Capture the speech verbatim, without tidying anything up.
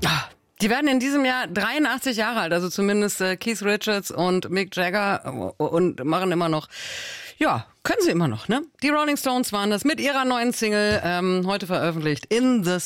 Ah, die werden in diesem Jahr dreiundachtzig Jahre alt, also zumindest äh, Keith Richards und Mick Jagger, äh, und machen immer noch, ja, können sie immer noch, ne? Die Rolling Stones waren das mit ihrer neuen Single, ähm, heute veröffentlicht, In the